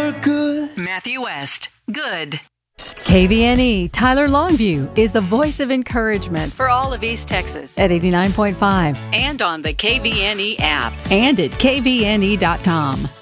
You're good. Matthew West, good. KVNE Tyler Longview is the voice of encouragement for all of East Texas at 89.5 and on the KVNE app and at kvne.com.